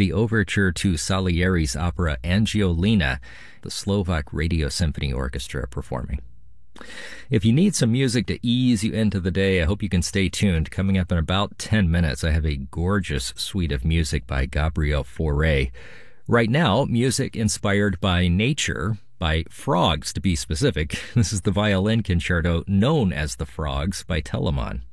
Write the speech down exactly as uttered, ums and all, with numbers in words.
the overture to Salieri's opera Angiolina, the Slovak Radio Symphony Orchestra performing. If you need some music to ease you into the day, I hope you can stay tuned. Coming up in about ten minutes, I have a gorgeous suite of music by Gabriel Fauré. Right now, music inspired by nature, by frogs to be specific. This is the violin concerto known as The Frogs by Telemann.